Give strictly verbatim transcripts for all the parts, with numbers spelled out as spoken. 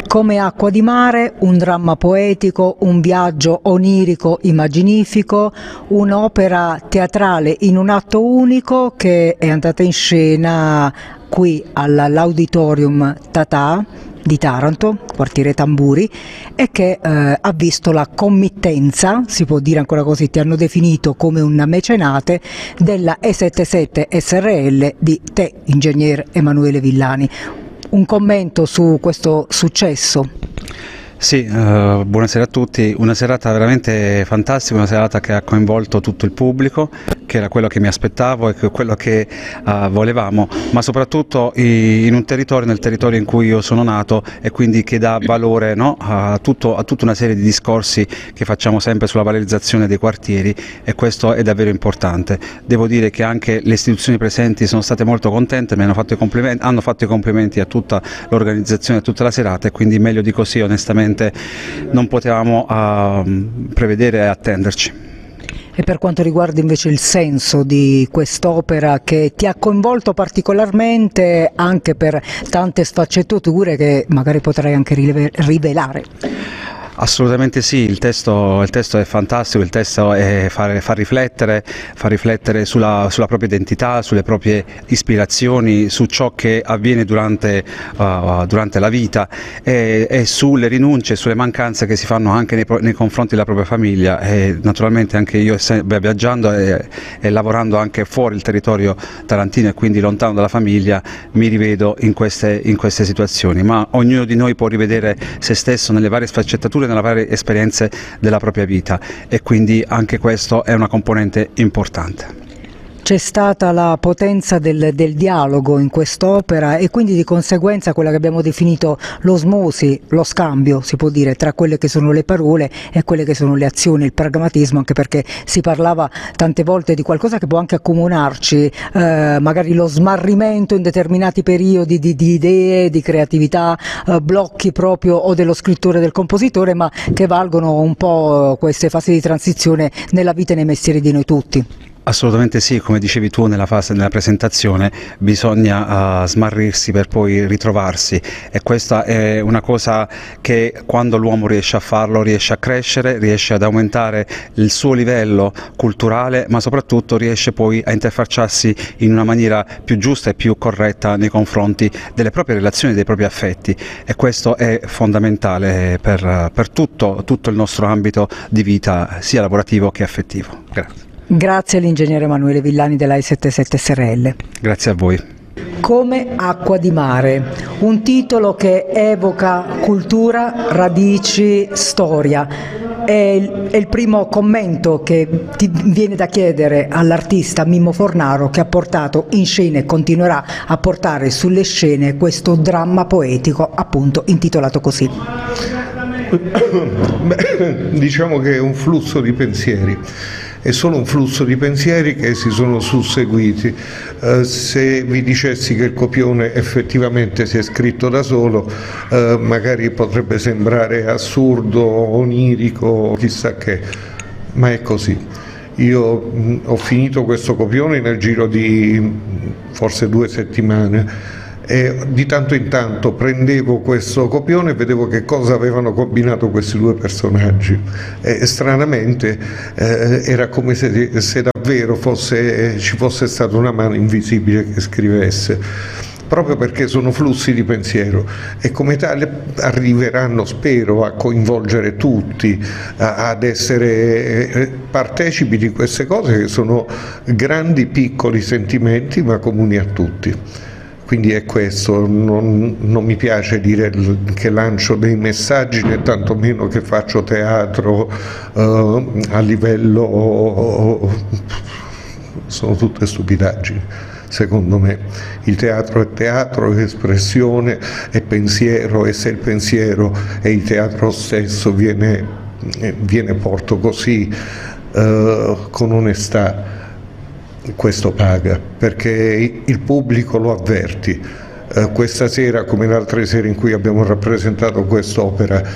Come acqua di mare, un dramma poetico, un viaggio onirico immaginifico, un'opera teatrale in un atto unico che è andata in scena qui all'Auditorium Tata di Taranto, quartiere Tamburi, e che eh, ha visto la committenza, si può dire ancora così, ti hanno definito come un mecenate, della E settantasette S R L di te, ingegner Emanuele Villani. Un commento su questo successo? Sì, eh, buonasera a tutti, una serata veramente fantastica, una serata che ha coinvolto tutto il pubblico, che era quello che mi aspettavo e che quello che eh, volevamo, ma soprattutto in un territorio, nel territorio in cui io sono nato e quindi che dà valore, no, a, tutto, a tutta una serie di discorsi che facciamo sempre sulla valorizzazione dei quartieri, e questo è davvero importante. Devo dire che anche le istituzioni presenti sono state molto contente, mi hanno fatto i complimenti, hanno fatto i complimenti a tutta l'organizzazione, a tutta la serata, e quindi meglio di così onestamente non potevamo uh, prevedere e attenderci. E per quanto riguarda invece il senso di quest'opera che ti ha coinvolto particolarmente anche per tante sfaccettature che magari potrai anche rivelare? Assolutamente sì, il testo, il testo è fantastico, il testo è fa, fa riflettere, fa riflettere sulla, sulla propria identità, sulle proprie ispirazioni, su ciò che avviene durante, uh, durante la vita e, e sulle rinunce, sulle mancanze che si fanno anche nei, nei confronti della propria famiglia. E naturalmente anche io viaggiando e, e lavorando anche fuori il territorio tarantino e quindi lontano dalla famiglia mi rivedo in queste, in queste situazioni, ma ognuno di noi può rivedere se stesso nelle varie sfaccettature, nelle varie esperienze della propria vita, e quindi anche questo è una componente importante. C'è stata la potenza del, del dialogo in quest'opera e quindi di conseguenza quella che abbiamo definito l'osmosi, lo scambio, si può dire, tra quelle che sono le parole e quelle che sono le azioni, il pragmatismo, anche perché si parlava tante volte di qualcosa che può anche accomunarci, eh, magari lo smarrimento in determinati periodi di, di idee, di creatività, eh, blocchi proprio o dello scrittore e del compositore, ma che valgono un po' queste fasi di transizione nella vita e nei mestieri di noi tutti. Assolutamente sì, come dicevi tu nella fase della presentazione, bisogna uh, smarrirsi per poi ritrovarsi, e questa è una cosa che quando l'uomo riesce a farlo riesce a crescere, riesce ad aumentare il suo livello culturale, ma soprattutto riesce poi a interfacciarsi in una maniera più giusta e più corretta nei confronti delle proprie relazioni, dei propri affetti, e questo è fondamentale per, per tutto, tutto il nostro ambito di vita, sia lavorativo che affettivo. Grazie. Grazie all'ingegnere Emanuele Villani della E settantasette S R L. Grazie a voi. Come acqua di mare, un titolo che evoca cultura, radici, storia. È il, è il primo commento che ti viene da chiedere all'artista Mimmo Fornaro, che ha portato in scena e continuerà a portare sulle scene questo dramma poetico appunto intitolato così. Beh, diciamo che è un flusso di pensieri. È solo un flusso di pensieri che si sono susseguiti. Eh, se vi dicessi che il copione effettivamente si è scritto da solo, eh, magari potrebbe sembrare assurdo, onirico, chissà che, ma è così. Io mh, ho finito questo copione nel giro di mh, forse due settimane. E di tanto in tanto prendevo questo copione e vedevo che cosa avevano combinato questi due personaggi, e stranamente eh, era come se, se davvero fosse, ci fosse stata una mano invisibile che scrivesse, proprio perché sono flussi di pensiero e come tale arriveranno, spero, a coinvolgere tutti, a, ad essere partecipi di queste cose che sono grandi piccoli sentimenti ma comuni a tutti. Quindi è questo, non, non mi piace dire che lancio dei messaggi né tantomeno che faccio teatro eh, a livello, sono tutte stupidaggini. Secondo me il teatro è teatro, è espressione, è pensiero, e se il pensiero è il teatro stesso viene, viene porto così eh, con onestà. Questo paga, perché il pubblico lo avverti. Eh, questa sera, come le altre sere in cui abbiamo rappresentato quest'opera,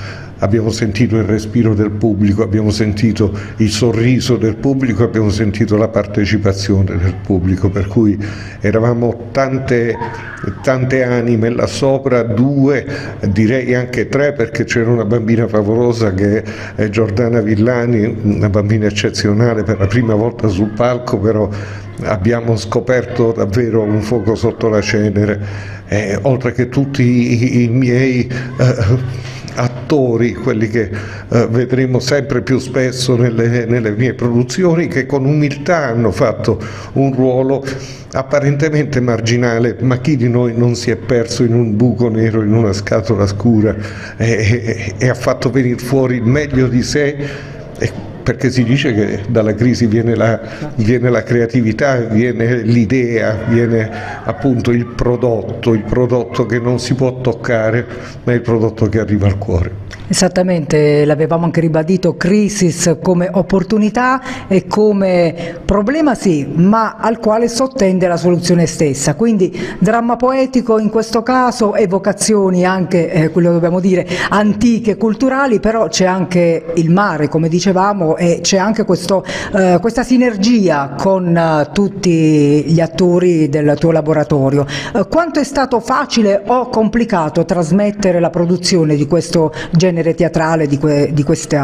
abbiamo sentito il respiro del pubblico, abbiamo sentito il sorriso del pubblico, abbiamo sentito la partecipazione del pubblico, per cui eravamo tante, tante anime là sopra, due, direi anche tre, perché c'era una bambina favolosa che è Giordana Villani, una bambina eccezionale, per la prima volta sul palco, però abbiamo scoperto davvero un fuoco sotto la cenere, eh, oltre che tutti i, i miei eh, attori, quelli che eh, vedremo sempre più spesso nelle, nelle mie produzioni, che con umiltà hanno fatto un ruolo apparentemente marginale, ma chi di noi non si è perso in un buco nero, in una scatola scura, e, e, e ha fatto venire fuori il meglio di sé, e, perché si dice che dalla crisi viene la, viene la creatività, viene l'idea, viene appunto il prodotto, il prodotto che non si può toccare, ma è il prodotto che arriva al cuore. Esattamente, l'avevamo anche ribadito, Crisis come opportunità e come problema sì, ma al quale sottende la soluzione stessa, quindi dramma poetico in questo caso, evocazioni anche, eh, quello dobbiamo dire, antiche, culturali, però c'è anche il mare, come dicevamo, e c'è anche questo, eh, questa sinergia con uh, tutti gli attori del tuo laboratorio. Uh, quanto è stato facile o complicato trasmettere la produzione di questo genere teatrale, di, que di questa